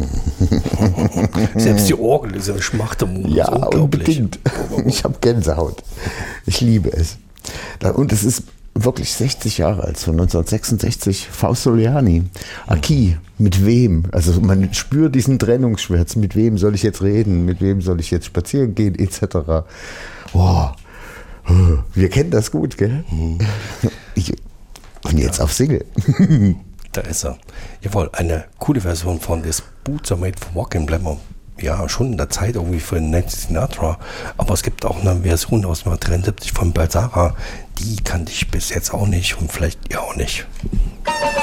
Selbst die Orgel ist eine Schmachtemut. Ja, unbedingt. Ich habe Gänsehaut. Ich liebe es. Und es ist wirklich 60 Jahre alt, von 1966, Faust Soliani, Aki, mit wem? Also man spürt diesen Trennungsschmerz, mit wem soll ich jetzt reden, mit wem soll ich jetzt spazieren gehen, etc. Oh, wir kennen das gut, gell? Und jetzt auf Single. Da ist er. Jawohl, eine coole Version von This Boots Are Made for Walking, bleiben wir ja schon in der Zeit irgendwie für Nancy Sinatra, aber es gibt auch eine Version aus 1973 von Balsara, die kannte ich bis jetzt auch nicht und vielleicht ihr auch nicht.